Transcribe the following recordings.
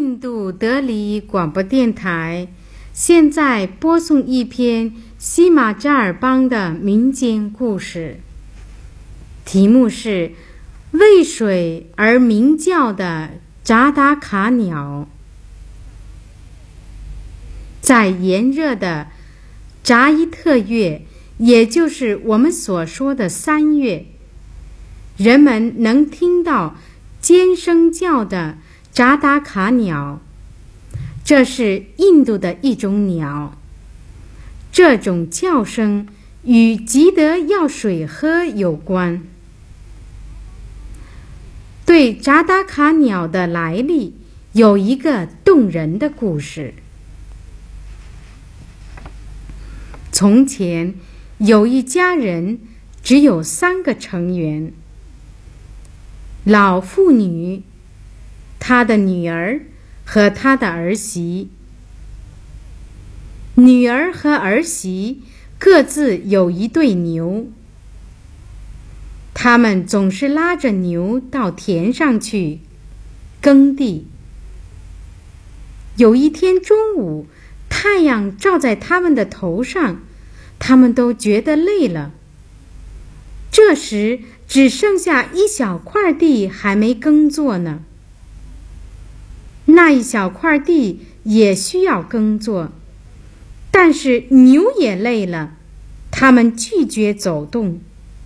印度德里广播电台，现在播送一篇西马扎尔邦的民间故事，题目是为水而鸣叫的扎达卡鸟。在炎热的扎伊特月，也就是我们所说的3月，人们能听到尖声叫的扎达卡鸟，这是印度的一种鸟。这种叫声与急得要水喝有关。对扎达卡鸟的来历有一个动人的故事。从前有一家人，只有3个成员：老妇女、她的女儿和她的儿媳。女儿和儿媳各自有一对牛，他们总是拉着牛到田上去耕地。有一天中午，太阳照在他们的头上，他们都觉得累了。这时只剩下一小块地还没耕作呢。那一小块地也需要耕作，但是牛也累了，他们拒绝走动。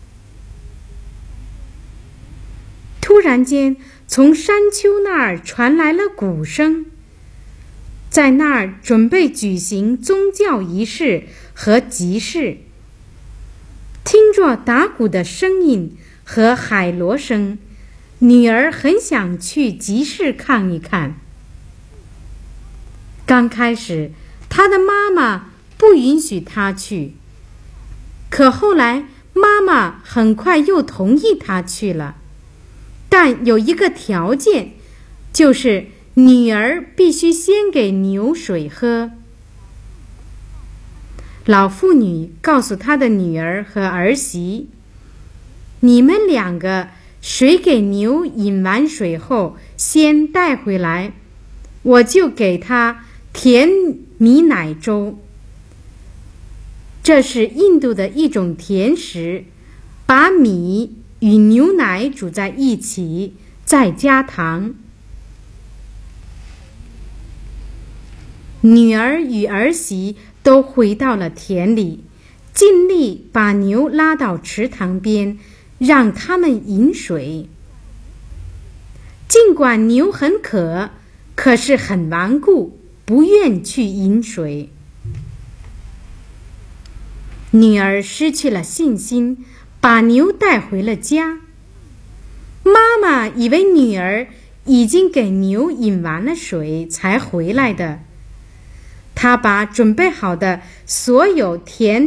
突然间，从山丘那儿传来了鼓声，在那儿准备举行宗教仪式和集市。听着打鼓的声音和海螺声，女儿很想去集市看一看。刚开始，她的妈妈不允许她去，可后来妈妈很快又同意她去了，但有一个条件，就是女儿必须先给牛水喝。老妇女告诉她的女儿和儿媳：“你们2个谁给牛饮完水后先带回来，我就给她甜米奶粥。”这是印度的一种甜食，把米与牛奶煮在一起，再加糖。女儿与儿媳都回到了田里，尽力把牛拉到池塘边，让它们饮水。尽管牛很渴，可是很顽固，不愿去饮水。女儿失去了信心，把牛带回了家。妈妈以为女儿已经给牛饮完了水才回来的，她把准备好的所有甜